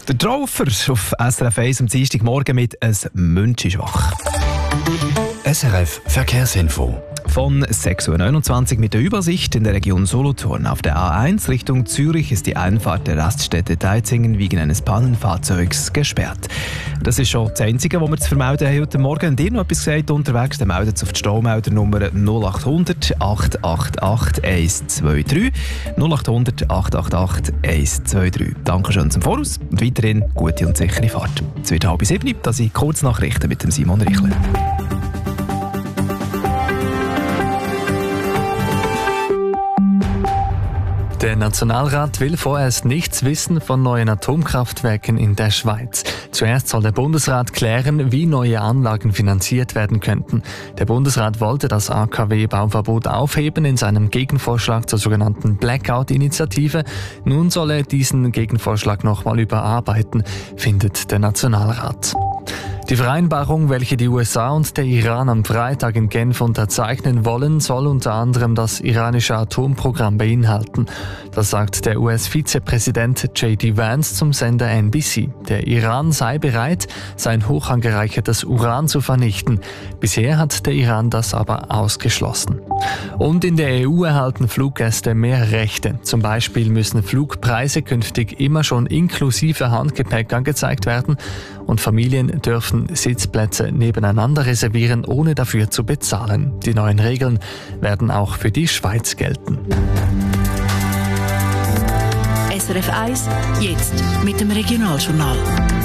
Der Traufer auf SRF 1 am Dienstagmorgen mit «Ein Münch ist wach». SRF Verkehrsinfo. Von 6.29 Uhr mit der Übersicht in der Region Solothurn. Auf der A1 Richtung Zürich ist die Einfahrt der Raststätte Deizingen wegen eines Pannenfahrzeugs gesperrt. Das ist schon das Einzige, was wir zu vermelden haben heute Morgen. Wenn ihr noch etwas gesagt unterwegs, dann meldet es auf die Staumeldernummer 0800 888 123. 0800 888 123. Dankeschön zum Voraus und weiterhin gute und sichere Fahrt. Es wird 6:30, das sind Kurznachrichten mit dem Simon Richler. Der Nationalrat will vorerst nichts wissen von neuen Atomkraftwerken in der Schweiz. Zuerst soll der Bundesrat klären, wie neue Anlagen finanziert werden könnten. Der Bundesrat wollte das AKW-Bauverbot aufheben in seinem Gegenvorschlag zur sogenannten Blackout-Initiative. Nun soll er diesen Gegenvorschlag nochmal überarbeiten, findet der Nationalrat. Die Vereinbarung, welche die USA und der Iran am Freitag in Genf unterzeichnen wollen, soll unter anderem das iranische Atomprogramm beinhalten. Das sagt der US-Vizepräsident J.D. Vance zum Sender NBC. Der Iran sei bereit, sein hoch angereichertes Uran zu vernichten. Bisher hat der Iran das aber ausgeschlossen. Und in der EU erhalten Fluggäste mehr Rechte. Zum Beispiel müssen Flugpreise künftig immer schon inklusive Handgepäck angezeigt werden und Familien dürfen Sitzplätze nebeneinander reservieren, ohne dafür zu bezahlen. Die neuen Regeln werden auch für die Schweiz gelten. SRF 1, jetzt mit dem Regionaljournal.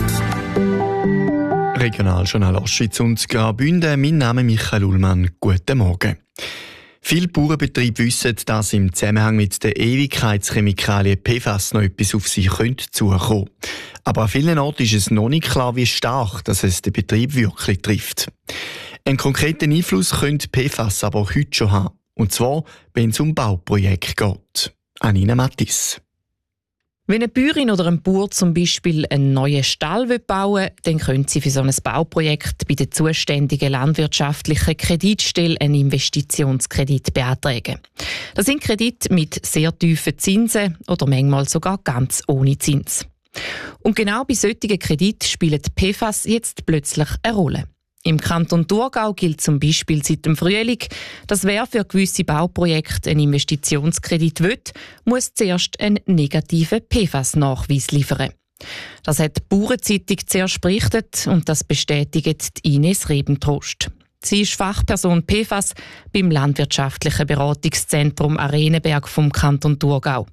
Regionaljournal Ostschweiz und Graubünden. Mein Name ist Michael Ullmann. Guten Morgen. Viele Bauernbetriebe wissen, dass im Zusammenhang mit der Ewigkeitschemikalie PFAS noch etwas auf sie zukommen könnte. Aber an vielen Orten ist es noch nicht klar, wie stark dass es den Betrieb wirklich trifft. Einen konkreten Einfluss könnte PFAS aber heute schon haben. Und zwar, wenn es um Bauprojekte geht. Anina Mattis. Wenn eine Bäuerin oder ein Bauer zum Beispiel einen neuen Stall bauen will, dann können sie für so ein Bauprojekt bei der zuständigen landwirtschaftlichen Kreditstelle einen Investitionskredit beantragen. Das sind Kredite mit sehr tiefen Zinsen oder manchmal sogar ganz ohne Zins. Und genau bei solchen Krediten spielen die PFAS jetzt plötzlich eine Rolle. Im Kanton Thurgau gilt zum Beispiel seit dem Frühling, dass wer für gewisse Bauprojekte einen Investitionskredit will, muss zuerst einen negativen PFAS-Nachweis liefern. Das hat die Bauernzeitung zuerst berichtet und das bestätigt Ines Rebentrost. Sie ist Fachperson PFAS beim Landwirtschaftlichen Beratungszentrum Arenenberg vom Kanton Thurgau.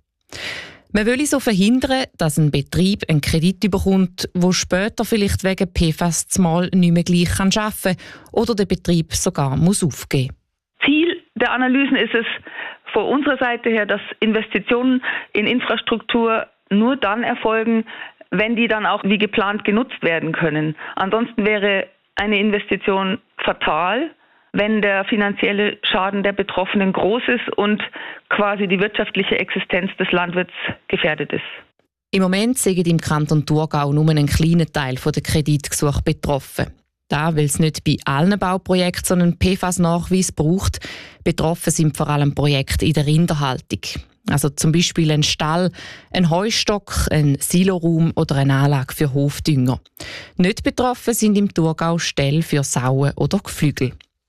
Man will so verhindern, dass ein Betrieb einen Kredit bekommt, wo später vielleicht wegen PFAS zumal nicht mehr gleich arbeiten kann oder der Betrieb sogar muss aufgeben. Ziel der Analysen ist es von unserer Seite her, dass Investitionen in Infrastruktur nur dann erfolgen, wenn die dann auch wie geplant genutzt werden können. Ansonsten wäre eine Investition fatal, wenn der finanzielle Schaden der Betroffenen groß ist und quasi die wirtschaftliche Existenz des Landwirts gefährdet ist. Im Moment sind im Kanton Thurgau nur ein kleiner Teil der Kreditgesuche betroffen. Da, weil es nicht bei allen Bauprojekten so einen PFAS-Nachweis braucht, betroffen sind vor allem Projekte in der Rinderhaltung. Also zum Beispiel ein Stall, ein Heustock, ein Siloraum oder eine Anlage für Hofdünger. Nicht betroffen sind im Thurgau Ställe für Sauen oder Geflügel.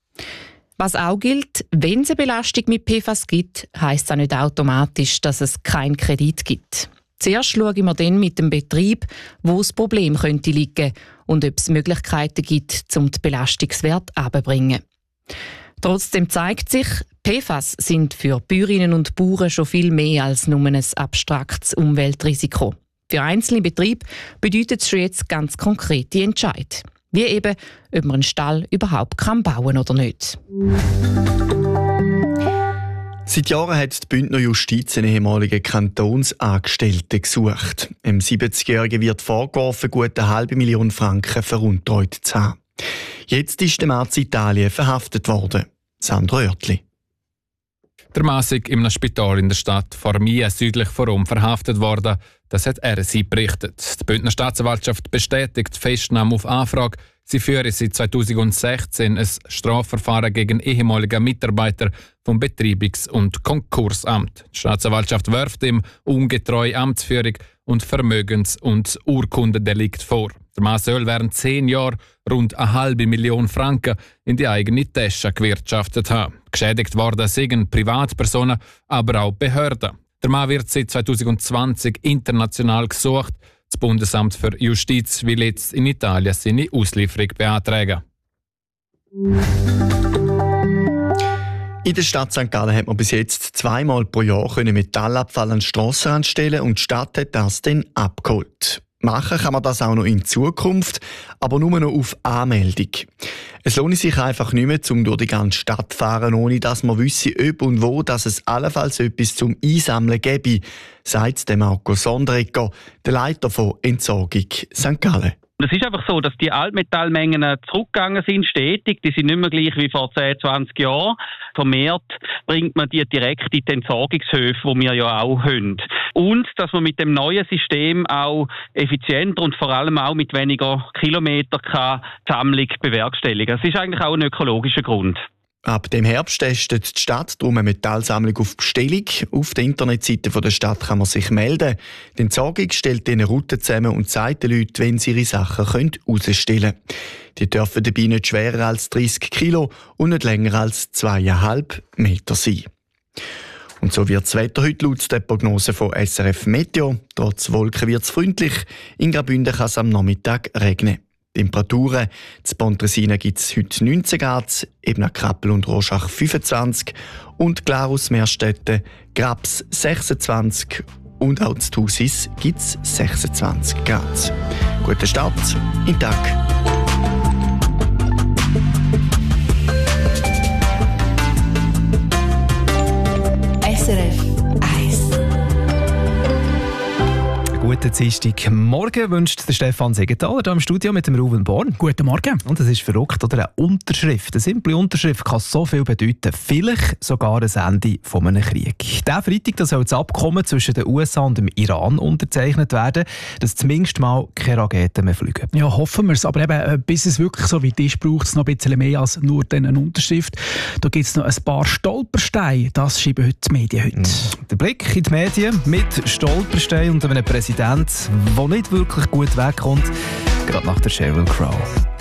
Was auch gilt, wenn es eine Belastung mit PFAS gibt, heisst das nicht automatisch, dass es keinen Kredit gibt. Zuerst schauen wir dann mit dem Betrieb, wo das Problem könnte liegen und ob es Möglichkeiten gibt, um den Belastungswert herunterzubringen. Trotzdem zeigt sich, PFAS sind für Bäuerinnen und Bauern schon viel mehr als nur ein abstraktes Umweltrisiko. Für einzelne Betriebe bedeutet es schon jetzt ganz konkrete Entscheid. Wie eben, ob man einen Stall überhaupt bauen kann oder nicht. Seit Jahren hat die Bündner Justiz einen ehemaligen Kantonsangestellten gesucht. Dem 70-Jährigen wird vorgeworfen, gut 500.000 Franken veruntreut zu haben. Jetzt ist der Mann in Italien verhaftet worden. Sandro Oertli. Der Mann ist in einem Spital in der Stadt Formia südlich von Rom verhaftet worden. Das hat RSI berichtet. Die Bündner Staatsanwaltschaft bestätigt die Festnahme auf Anfrage. Sie führen seit 2016 ein Strafverfahren gegen ehemalige Mitarbeiter vom Betreibungs- und Konkursamt. Die Staatsanwaltschaft wirft ihm ungetreue Amtsführung und Vermögens- und Urkundendelikt vor. Der Mann soll während 10 Jahren rund 500.000 Franken in die eigene Tasche gewirtschaftet haben. Geschädigt worden sind Privatpersonen, aber auch Behörden. Der Mann wird seit 2020 international gesucht. Das Bundesamt für Justiz will jetzt in Italien seine Auslieferung beantragen. In der Stadt St. Gallen hat man bis jetzt 2-mal pro Jahr Metallabfall an den Strassenrand stellen und die Stadt hat das dann abgeholt. Machen kann man das auch noch in Zukunft, aber nur noch auf Anmeldung. Es lohnt sich einfach nicht mehr, um durch die ganze Stadt zu fahren, ohne dass man wisse, ob und wo dass es allenfalls etwas zum Einsammeln gäbe, sagt Marco Sondregger, der Leiter von Entsorgung St. Gallen. Es ist einfach so, dass die Altmetallmengen zurückgegangen sind, stetig. Die sind nicht mehr gleich wie vor 10, 20 Jahren. Vermehrt bringt man die direkt in die Entsorgungshöfe, die wir ja auch haben. Und dass man mit dem neuen System auch effizienter und vor allem auch mit weniger Kilometer die Sammlung bewerkstelligen. Das ist eigentlich auch ein ökologischer Grund. Ab dem Herbst testet die Stadt darum eine Metallsammlung auf Bestellung. Auf der Internetseite der Stadt kann man sich melden. Die Entsorgung stellt eine Route zusammen und zeigt den Leuten, wenn sie ihre Sachen rausstellen können. Die dürfen dabei nicht schwerer als 30 Kilo und nicht länger als 2,5 Meter sein. Und so wird das Wetter heute laut der Prognose von SRF Meteo. Trotz Wolken wird es freundlich. In Graubünden kann es am Nachmittag regnen. Temperaturen: in Pontresina gibt es heute 19 Grad, Ebner Krappel und Roschach 25 und Glarus Meerstetten, Grabs 26 und auch in Thusis gibt es 26 Grad. Guten Start in den Tag. SRF 1. Guten Dienstagmorgen wünscht der Stefan Segenthaler hier im Studio mit dem Ruben Born. Guten Morgen. Und es ist verrückt, oder? Eine Unterschrift, eine simple Unterschrift kann so viel bedeuten. Vielleicht sogar ein Ende von einem Krieg. Diesen Freitag soll das Abkommen zwischen den USA und dem Iran unterzeichnet werden, dass zumindest mal keine Raketen mehr fliegen. Ja, hoffen wir es. Aber eben, bis es wirklich so weit ist, braucht es noch ein bisschen mehr als nur eine Unterschrift. Da gibt es noch ein paar Stolpersteine. Das schreiben heute die Medien heute. Der Blick in die Medien mit Stolpersteinen und einem Präsident, der nicht wirklich gut wegkommt, gerade nach der Sheryl Crow.